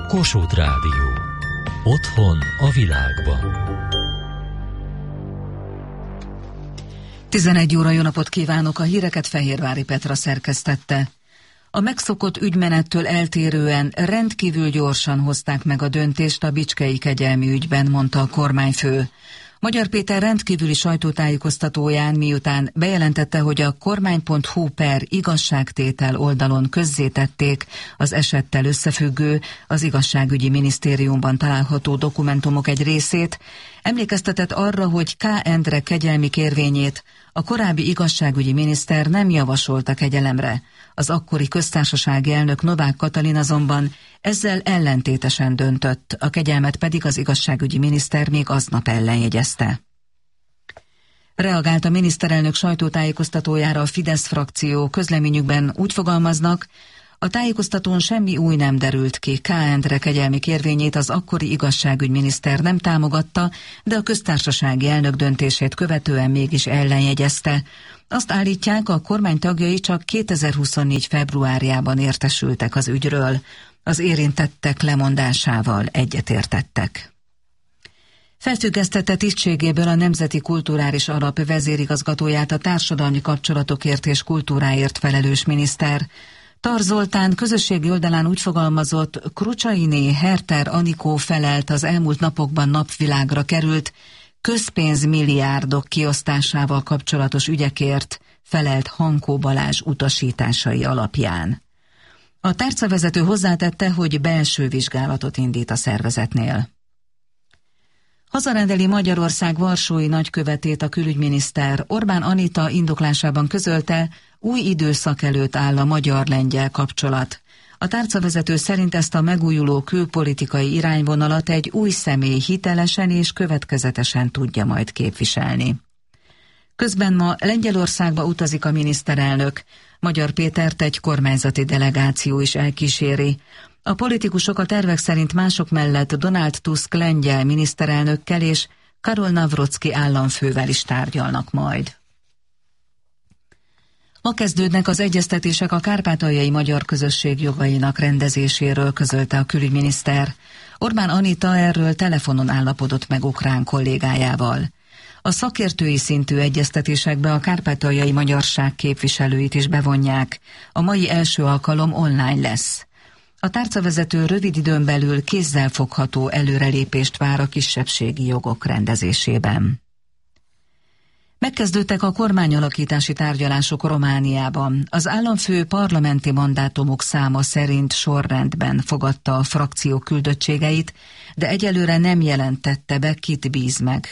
Kossuth Rádió. Otthon a világban. 11 óra, jó napot kívánok! A híreket Fehérvári Petra szerkesztette. A megszokott ügymenettől eltérően rendkívül gyorsan hozták meg a döntést a bicskei kegyelmi ügyben, mondta a kormányfő. Magyar Péter rendkívüli sajtótájékoztatóján, miután bejelentette, hogy a kormány.hu per igazságtétel oldalon közzétették az esettel összefüggő, az igazságügyi minisztériumban található dokumentumok egy részét, emlékeztetett arra, hogy K. Endre kegyelmi kérvényét a korábbi igazságügyi miniszter nem javasolta kegyelemre. Az akkori köztársasági elnök Novák Katalin azonban ezzel ellentétesen döntött, a kegyelmet pedig az igazságügyi miniszter még aznap ellenjegyezte. Reagált a miniszterelnök sajtótájékoztatójára a Fidesz frakció, közleményükben úgy fogalmaznak, a tájékoztatón semmi új nem derült ki, K. Endre kegyelmi kérvényét az akkori igazságügyminiszter nem támogatta, de a köztársasági elnök döntését követően mégis ellenjegyezte. Azt állítják, a kormány tagjai csak 2024. februárjában értesültek az ügyről. Az érintettek lemondásával egyetértettek. Felfüggesztette tisztségéből a Nemzeti Kulturális Alap vezérigazgatóját a társadalmi kapcsolatokért és kultúráért felelős miniszter. Tar Zoltán közösségi oldalán úgy fogalmazott, Krucsainé Herter Anikó felelt az elmúlt napokban napvilágra került közpénzmilliárdok kiosztásával kapcsolatos ügyekért, felelt Hankó Balázs utasításai alapján. A tárcavezető hozzátette, hogy belső vizsgálatot indít a szervezetnél. Hazarendeli Magyarország varsói nagykövetét a külügyminiszter. Orbán Anita indoklásában közölte, új időszak előtt áll a magyar-lengyel kapcsolat. A tárcavezető szerint ezt a megújuló külpolitikai irányvonalat egy új személy hitelesen és következetesen tudja majd képviselni. Közben ma Lengyelországba utazik a miniszterelnök. Magyar Pétert egy kormányzati delegáció is elkíséri. A politikusok a tervek szerint mások mellett Donald Tusk lengyel miniszterelnökkel és Karol Nawrocki államfővel is tárgyalnak majd. Ma kezdődnek az egyeztetések a kárpátaljai magyar közösség jogainak rendezéséről, közölte a külügyminiszter. Orbán Anita erről telefonon állapodott meg ukrán kollégájával. A szakértői szintű egyeztetésekbe a kárpátaljai magyarság képviselőit is bevonják. A mai első alkalom online lesz. A tárcavezető rövid időn belül kézzelfogható előrelépést vár a kisebbségi jogok rendezésében. Megkezdődtek a kormányalakítási tárgyalások Romániában. Az államfő parlamenti mandátumok száma szerint sorrendben fogadta a frakció küldöttségeit, de egyelőre nem jelentette be, kit bíz meg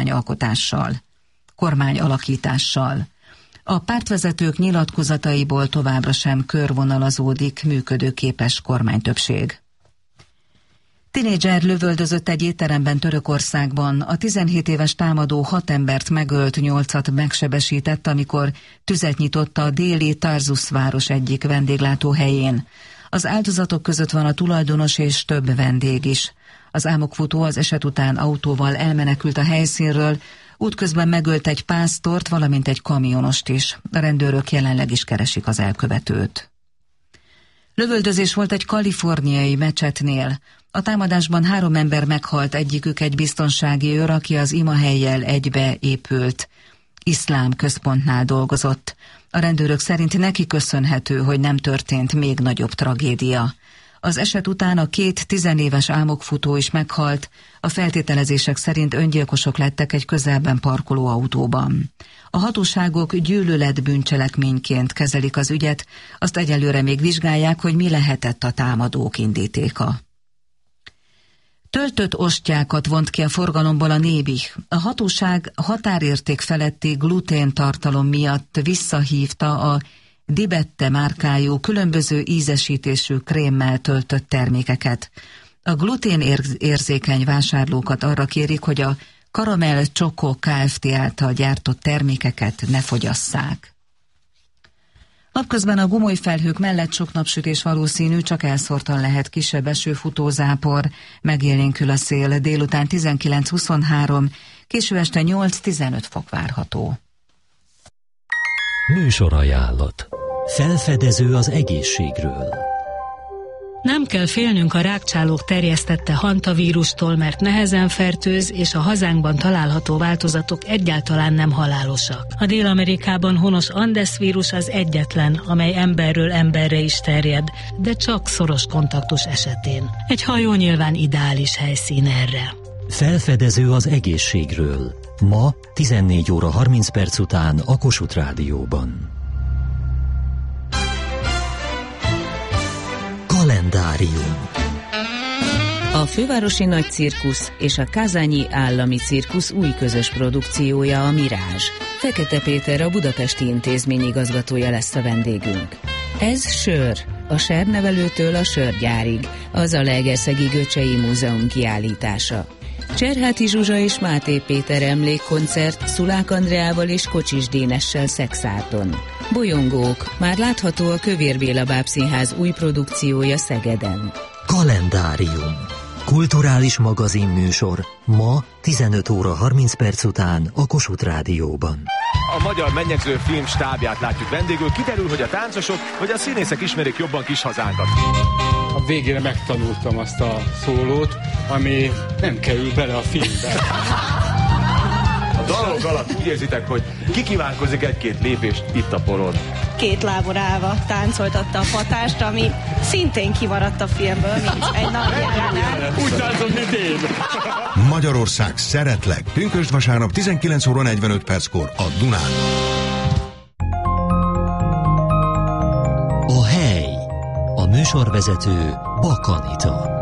kormányalakítással. A pártvezetők nyilatkozataiból továbbra sem körvonalazódik működőképes kormánytöbbség. Tinédzser lövöldözött egy étteremben Törökországban. A 17 éves támadó 6 embert megölt, 8-at megsebesített, amikor tüzet nyitott a déli Tarzus város egyik vendéglátóhelyén. Az áldozatok között van a tulajdonos és több vendég is. Az álmokfutó az eset után autóval elmenekült a helyszínről, útközben megölt egy pásztort, valamint egy kamionost is. A rendőrök jelenleg is keresik az elkövetőt. Lövöldözés volt egy kaliforniai mecsetnél. A támadásban 3 ember meghalt, egyikük egy biztonsági őr, aki az imahellyel egybe épült iszlám központnál dolgozott. A rendőrök szerint neki köszönhető, hogy nem történt még nagyobb tragédia. Az eset után a 2 tizenéves álmokfutó is meghalt, a feltételezések szerint öngyilkosok lettek egy közelben parkoló autóban. A hatóságok gyűlöletbűncselekményként kezelik az ügyet, azt egyelőre még vizsgálják, hogy mi lehetett a támadók indítéka. Töltött ostyákat vont ki a forgalomból a Nébih. A hatóság határérték feletti gluténtartalom miatt visszahívta a Dibette márkájú különböző ízesítésű krémmel töltött termékeket. A gluténérzékeny vásárlókat arra kérik, hogy a Caramel Choco Kft. Által gyártott termékeket ne fogyasszák. Napközben a gomoly felhők mellett sok napsütés valószínű, csak elszórtan lehet kisebb esőfutózápor, megélénkül a szél, délután 19-23, késő este 8-15 fok várható. Műsorajánlat. Felfedező az egészségről. Nem kell félnünk a rágcsálók terjesztette hantavírustól, mert nehezen fertőz, és a hazánkban található változatok egyáltalán nem halálosak. A Dél-Amerikában honos Andes vírus az egyetlen, amely emberről emberre is terjed, de csak szoros kontaktus esetén. Egy hajó nyilván ideális helyszín erre. Felfedező az egészségről. Ma 14 óra 30 perc után a Kossuth Rádióban. Kalendárium. A Fővárosi Nagy Cirkusz és a Kázányi Állami Cirkusz új közös produkciója a Mirázs. Fekete Péter, a Budapesti Intézmény igazgatója lesz a vendégünk. Ez sör, a sernevelőtől a sörgyárig, a Zalaegerszegi Göcsei Múzeum kiállítása. Cserháti Zsuzsa és Máté Péter emlékkoncert Szulák Andreával és Kocsis Dénessel Szexárdon. Bolyongók, már látható a Kövér Béla Bábszínház új produkciója Szegeden. Kalendárium. Kulturális magazinműsor ma 15 óra 30 perc után a Kossuth Rádióban. A magyar mennyegző film stábját látjuk vendégül. Kiderül, hogy a táncosok vagy a színészek ismerik jobban kis hazánkat. A végére megtanultam azt a szólót, ami nem kerül bele a filmbe. A dalok alatt úgy érzitek, hogy kikívánkozik egy-két lépést itt a poron. Két lábon állva táncoltatta a patást, ami szintén kimaradt a filmből, mint egy napjáránál. Úgy táncol, mint én. Magyarország szeretlek. Pünkösd vasárnap 19 óra 45 perckor a Dunán. A hely. A műsorvezető Bak Anita.